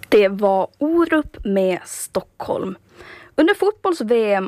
Det var Orup med Stockholm. Under fotbolls-VM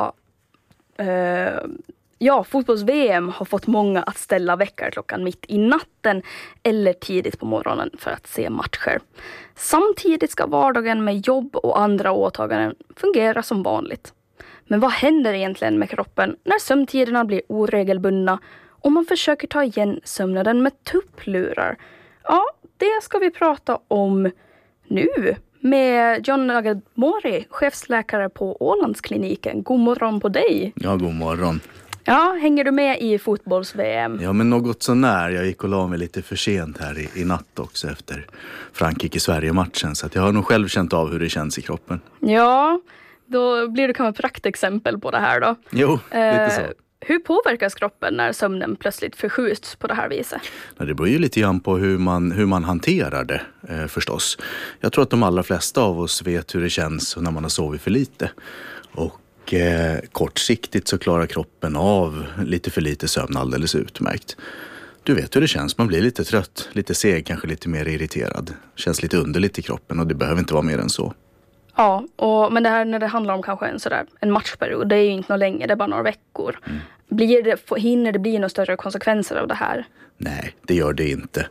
har fått många att ställa väckarklockan mitt i natten eller tidigt på morgonen för att se matcher. Samtidigt ska vardagen med jobb och andra åtaganden fungera som vanligt. Men vad händer egentligen med kroppen när sömntiderna blir oregelbundna och man försöker ta igen sömnaden med tupplurar? Ja, det ska vi prata om nu med John Agadmori, chefsläkare på Ålandskliniken. God morgon på dig. Ja, god morgon. Ja, hänger du med i fotbolls-VM? Ja, men något så när. Jag gick och la mig lite för sent här i natt också efter Frankrike-Sverige-matchen. Så att jag har nog själv känt av hur det känns i kroppen. Ja, då blir det kanske ett praktexempel på det här då. Jo, lite så. Hur påverkas kroppen när sömnen plötsligt förskjuts på det här viset? Ja, det beror ju lite grann på hur man hanterar det förstås. Jag tror att de allra flesta av oss vet hur det känns när man har sovit för lite. Och kortsiktigt så klarar kroppen av lite för lite sömn alldeles utmärkt. Du vet hur det känns, man blir lite trött, lite seg, kanske lite mer irriterad. Känns lite underligt i kroppen och det behöver inte vara mer än så. Ja, men det här när det handlar om kanske en matchperiod, det är ju inte något länge, det är bara några veckor. Hinner det bli några större konsekvenser av det här? Nej, det gör det inte.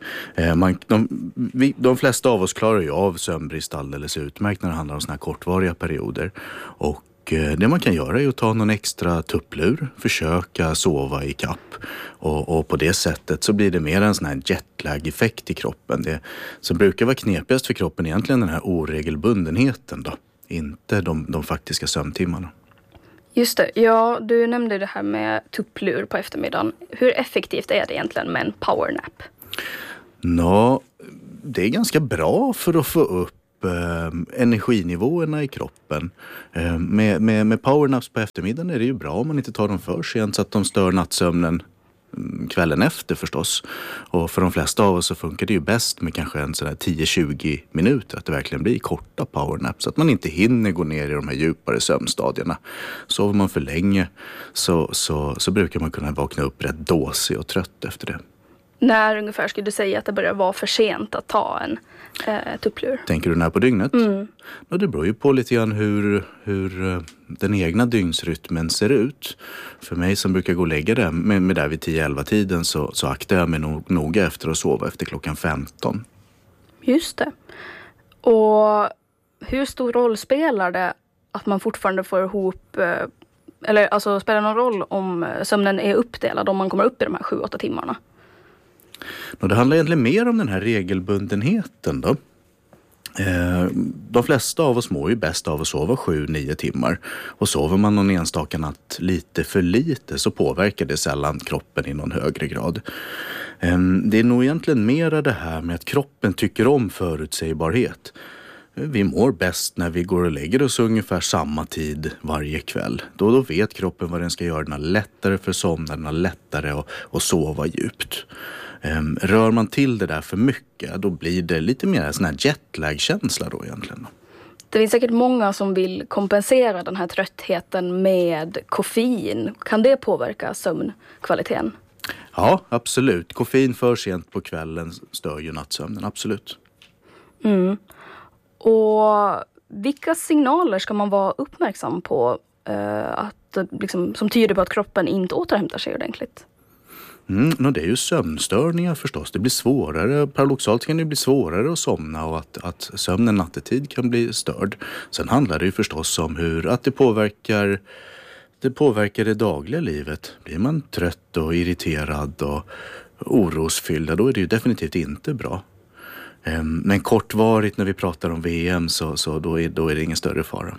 De flesta av oss klarar ju av sömnbrist alldeles utmärkt när det handlar om såna här kortvariga perioder. Och det man kan göra är att ta någon extra tupplur, försöka sova i kapp. Och på det sättet så blir det mer en sån här jetlag-effekt i kroppen. Det som brukar vara knepigast för kroppen är egentligen den här oregelbundenheten då. Inte de faktiska sömntimmarna. Just det, ja, du nämnde det här med tupplur på eftermiddagen. Hur effektivt är det egentligen med en powernap? Nå, det är ganska bra för att få upp energinivåerna i kroppen. Med powernaps på eftermiddagen är det ju bra om man inte tar dem för sent så att de stör nattsömnen kvällen efter förstås. Och för de flesta av oss så funkar det ju bäst med kanske en sådär 10-20 minuter, att det verkligen blir korta powernaps så att man inte hinner gå ner i de här djupare sömnstadierna. Sover man för länge så brukar man kunna vakna upp rätt dåsig och trött efter det. När ungefär skulle du säga att det börjar vara för sent att ta en tupplur? Tänker du när på dygnet? Ja, det beror ju på lite grann hur den egna dygnsrytmen ser ut. För mig som brukar gå och lägga det med där vid 10-11 tiden så aktar jag mig noga efter att sova efter klockan 15. Just det. Och hur stor roll spelar det att man fortfarande får ihop, eller alltså spelar någon roll om sömnen är uppdelad, om man kommer upp i de här 7-8 timmarna? Det handlar egentligen mer om den här regelbundenheten då. De flesta av oss mår ju bäst av att sova 7-9 timmar. Och sover man någon enstaka natt lite för lite så påverkar det sällan kroppen i någon högre grad. Det är nog egentligen mera det här med att kroppen tycker om förutsägbarhet. Vi mår bäst när vi går och lägger oss ungefär samma tid varje kväll. Då vet kroppen vad den ska göra. Den har lättare för somna, den har lättare att sova djupt. Rör man till det där för mycket, då blir det lite mer en sån här jetlag-känsla då egentligen. Det finns säkert många som vill kompensera den här tröttheten med koffein. Kan det påverka sömnkvaliteten? Ja, absolut. Koffein för sent på kvällen stör ju nattsömnen, absolut. Och vilka signaler ska man vara uppmärksam på som tyder på att kroppen inte återhämtar sig ordentligt? Det är ju sömnstörningar förstås. Det blir svårare, paradoxalt kan det bli svårare att somna och att sömnen nattetid kan bli störd. Sen handlar det ju förstås om att det påverkar det dagliga livet. Blir man trött och irriterad och orosfylld, då är det ju definitivt inte bra. Men kortvarigt när vi pratar om VM så då är det ingen större fara.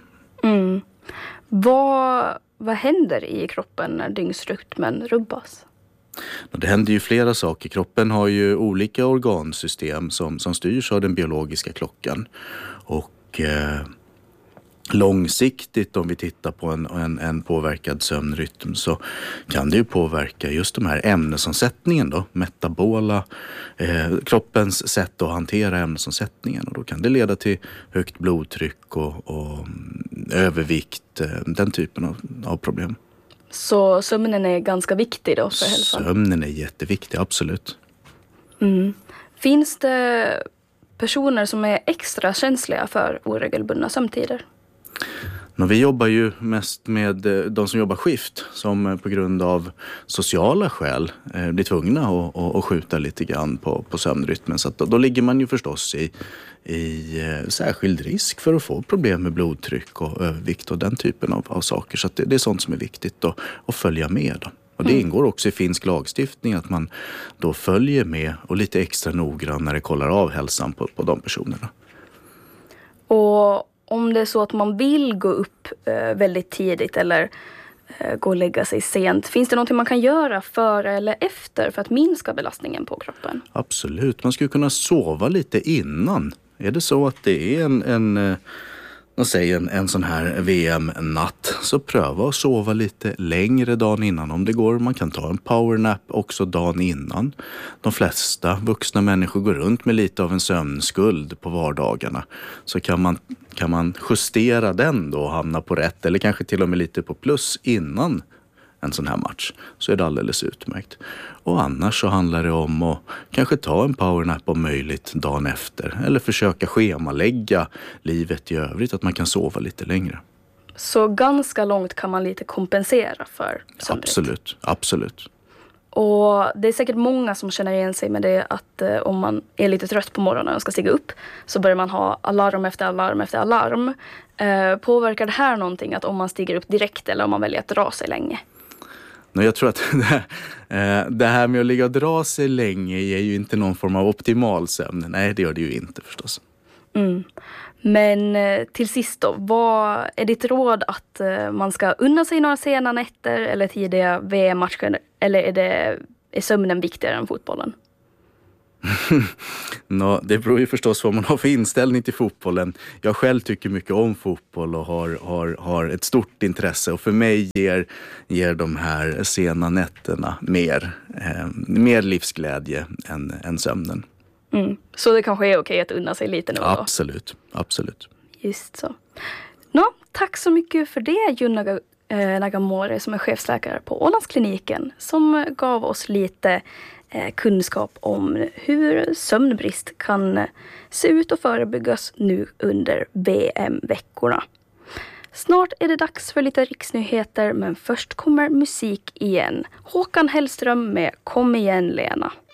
Vad händer i kroppen när dygnsrytmen rubbas? Det händer ju flera saker. Kroppen har ju olika organsystem som styrs av den biologiska klockan. Och långsiktigt om vi tittar på en påverkad sömnrytm så kan det ju påverka just de här ämnesomsättningen då, metabola, kroppens sätt att hantera ämnesomsättningen, och då kan det leda till högt blodtryck och övervikt, den typen av problem. Så sömnen är ganska viktig då för hälsan? Sömnen är jätteviktig, absolut. Finns det personer som är extra känsliga för oregelbundna sömntider? Vi jobbar ju mest med de som jobbar skift som på grund av sociala skäl blir tvungna att skjuta lite grann på sömnrytmen. Så att då ligger man ju förstås i särskild risk för att få problem med blodtryck och övervikt och den typen av saker. Så att det är sånt som är viktigt att följa med då. Och det ingår också i finsk lagstiftning att man då följer med och lite extra noggrannare kollar av hälsan på de personerna. Och om det är så att man vill gå upp väldigt tidigt eller gå och lägga sig sent, finns det någonting man kan göra före eller efter för att minska belastningen på kroppen? Absolut, man skulle kunna sova lite innan. Är det så att det är en sån här VM-natt, så pröva att sova lite längre dagen innan om det går. Man kan ta en powernap också dagen innan. De flesta vuxna människor går runt med lite av en sömnskuld på vardagarna. Så kan man justera den då och hamna på rätt eller kanske till och med lite på plus innan en sån här match, så är det alldeles utmärkt. Och annars så handlar det om att kanske ta en powernap om möjligt dagen efter eller försöka schemalägga livet i övrigt, att man kan sova lite längre. Så ganska långt kan man lite kompensera för sömnbrist? Absolut. Och det är säkert många som känner igen sig med det att om man är lite trött på morgonen och ska stiga upp så börjar man ha alarm efter alarm efter alarm. Påverkar det här någonting att om man stiger upp direkt eller om man väljer att dra sig länge? Jag tror att det här med att ligga och dra sig länge är ju inte någon form av optimal sömn. Nej, det gör det ju inte förstås. Men till sist då, vad är ditt råd att man ska unna sig några sena nätter eller tidiga VM-matcher, eller är sömnen viktigare än fotbollen? Det beror ju förstås vad man har för inställning till fotbollen. Jag själv tycker mycket om fotboll och har ett stort intresse, och för mig ger de här sena nätterna mer livsglädje än sömnen. Så det kanske är okej att unna sig lite nu då? Absolut. Just så. Tack så mycket för det, Junna Nagamori, som är chefsläkare på Ålandskliniken, som gav oss lite kunskap om hur sömnbrist kan se ut och förebyggas nu under VM-veckorna. Snart är det dags för lite riksnyheter, men först kommer musik igen. Håkan Hellström med Kom igen Lena.